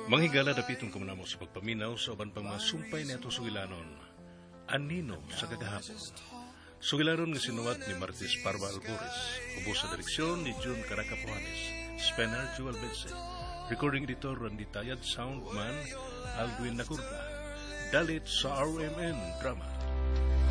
Manghigala dapitong kumanamo sa pagpaminaw sa uban pang mga sumpay neto sugilanon. Anino sa kagahapon. Sugilanon nga sinuwat ni Martis Parva Albores. Ubos sa direksyon ni June Caracapuanes. Spener Joel Bense. Recording editor Randy Tayad. Soundman Aldwin Nacurta. Dalit sa RMN Drama.